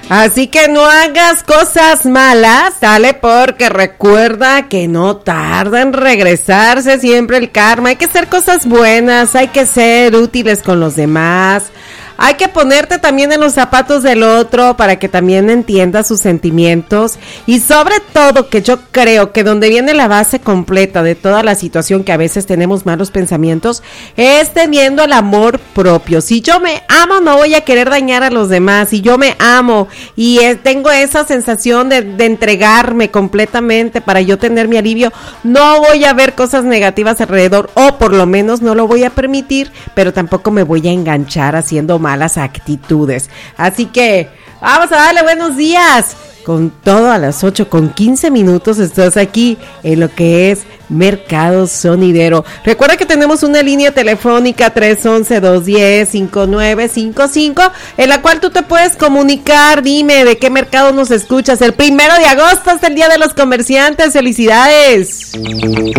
Así que no hagas cosas malas, ¿sale? Porque recuerda que no tarda en regresarse siempre el karma. Hay que hacer cosas buenas, hay que ser útiles con los demás. Hay que ponerte también en los zapatos del otro para que también entienda sus sentimientos. Y sobre todo que yo creo que donde viene la base completa de toda la situación que a veces tenemos malos pensamientos es teniendo el amor propio. Si yo me amo no voy a querer dañar a los demás. Si yo me amo y tengo esa sensación de entregarme completamente para yo tener mi alivio, no voy a ver cosas negativas alrededor, o por lo menos no lo voy a permitir, pero tampoco me voy a enganchar haciendo malas actitudes. Así que vamos a darle buenos días con todo a las 8:15. Estás aquí en lo que es Mercado Sonidero. Recuerda que tenemos una línea telefónica 311-210-5955 en la cual tú te puedes comunicar. Dime de qué mercado nos escuchas. El 1 de agosto es el Día de los Comerciantes. ¡Felicidades!